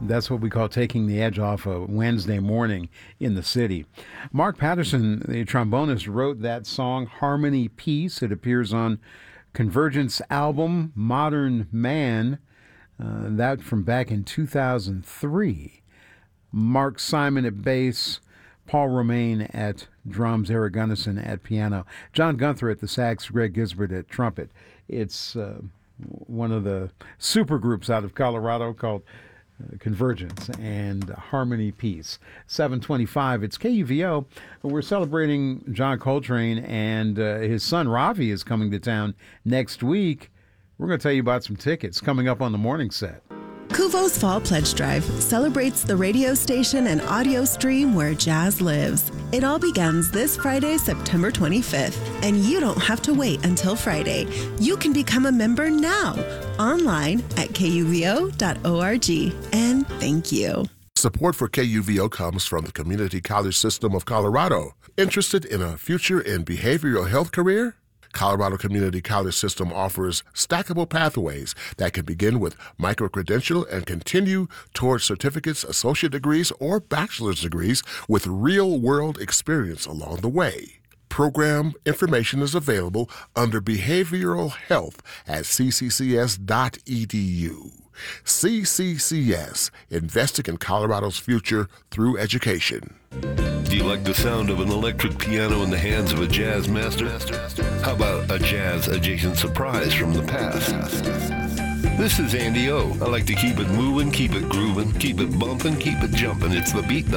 That's what we call taking the edge off a Wednesday morning in the city. Mark Patterson, the trombonist, wrote that song, Harmony Peace. It appears on Convergence album, Modern Man, that from back in 2003. Mark Simon at bass, Paul Romaine at drums, Eric Gunnison at piano, John Gunther at the sax, Greg Gisbert at trumpet. It's one of the super groups out of Colorado called Convergence and Harmony Peace. 725, it's KUVO. We're celebrating John Coltrane, and his son Ravi is coming to town next week. We're going to tell you about some tickets coming up on the morning set. Kuvo's Fall Pledge Drive celebrates the radio station and audio stream where jazz lives. It all begins this Friday, September 25th, and you don't have to wait until Friday. You can become a member now, online at kuvo.org. And thank you. Support for KUVO comes from the Community College System of Colorado. Interested in a future in behavioral health career? Colorado Community College System offers stackable pathways that can begin with micro-credential and continue towards certificates, associate degrees, or bachelor's degrees with real-world experience along the way. Program information is available under Behavioral Health at cccs.edu. CCCS, investing in Colorado's future through education. Do you like the sound of an electric piano in the hands of a jazz master? How about a jazz-adjacent surprise from the past? This is Andy O. I like to keep it moving, keep it grooving, keep it bumping, keep it jumping. It's the beat